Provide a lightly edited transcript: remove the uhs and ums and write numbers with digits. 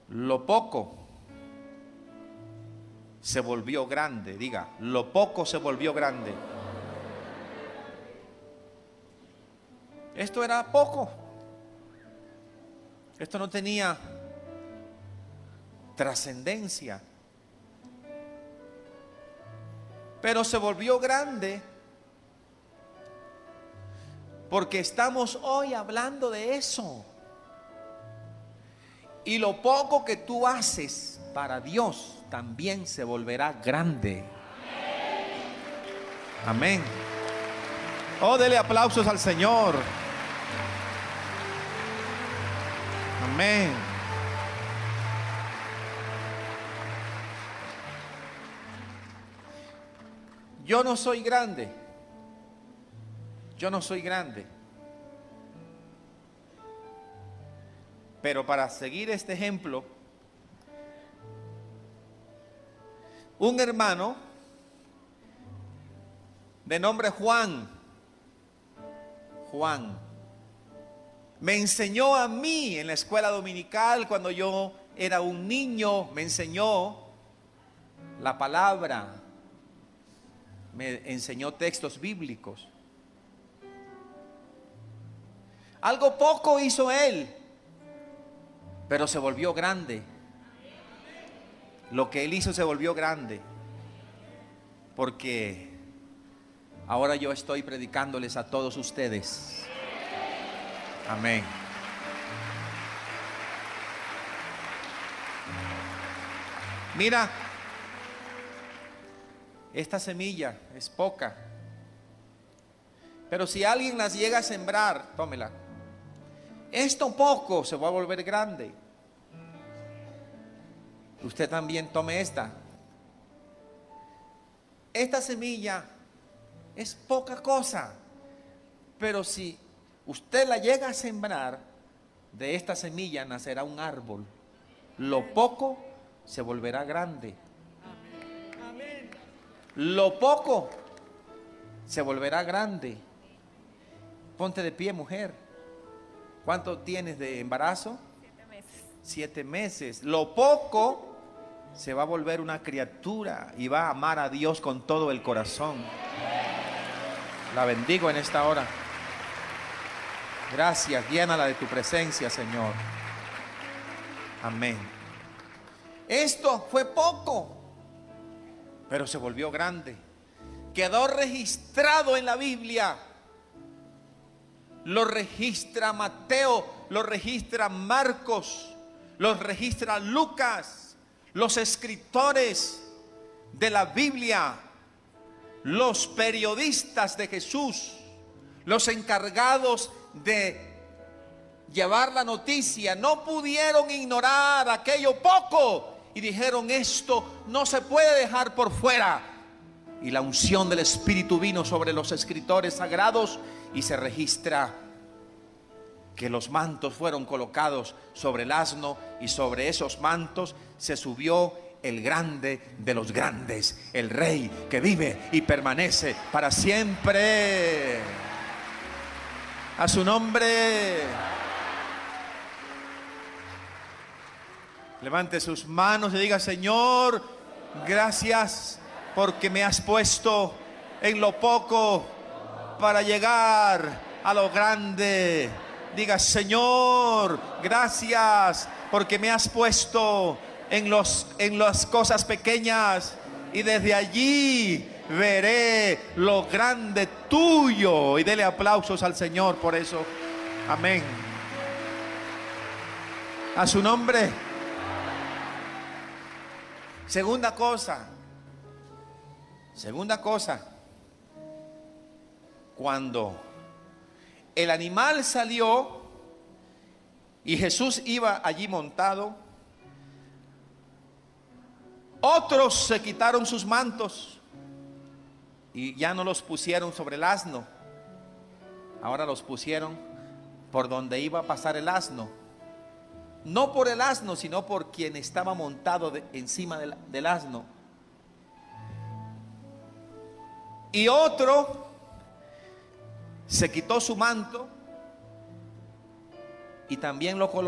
Lo poco se volvió grande. Diga, lo poco se volvió grande. Esto era poco. Esto no tenía trascendencia. Pero se volvió grande porque estamos hoy hablando de eso. Y lo poco que tú haces para Dios también se volverá grande. Amén. Oh, dele aplausos al Señor. Amén. Yo no soy grande. Yo no soy grande. Pero para seguir este ejemplo, un hermano de nombre Juan me enseñó a mí en la escuela dominical cuando yo era un niño, me enseñó la palabra, me enseñó textos bíblicos. Algo poco hizo él, pero se volvió grande. Lo que él hizo se volvió grande, porque ahora yo estoy predicándoles a todos ustedes. Amén. Mira, esta semilla es poca, pero si alguien las llega a sembrar, tómela. Esto poco se va a volver grande. Usted también tome esta. Esta semilla es poca cosa, pero si usted la llega a sembrar, de esta semilla nacerá un árbol. Lo poco se volverá grande. Lo poco se volverá grande. Ponte de pie, mujer. ¿Cuánto tienes de embarazo? 7 meses. 7 meses. Lo poco se va a volver una criatura y va a amar a Dios con todo el corazón. La bendigo en esta hora. Gracias, llénala de tu presencia, Señor. Amén. Esto fue poco, pero se volvió grande. Quedó registrado en la Biblia. Lo registra Mateo, lo registra Marcos, lo registra Lucas, los escritores de la Biblia, los periodistas de Jesús, los encargados de llevar la noticia, no pudieron ignorar aquello poco y dijeron: esto no se puede dejar por fuera. Y la unción del Espíritu vino sobre los escritores sagrados y se registra que los mantos fueron colocados sobre el asno y sobre esos mantos se subió el grande de los grandes, el Rey que vive y permanece para siempre. A su nombre. Levante sus manos y diga: Señor, gracias porque me has puesto en lo poco para llegar a lo grande. Diga: Señor, gracias porque me has puesto en las cosas pequeñas y desde allí veré lo grande tuyo. Y dele aplausos al Señor por eso. Amén. A su nombre. Segunda cosa, cuando el animal salió y Jesús iba allí montado, otros se quitaron sus mantos y ya no los pusieron sobre el asno, ahora los pusieron por donde iba a pasar el asno. No por el asno, sino por quien estaba montado encima del asno. Y otro se quitó su manto y también lo colocó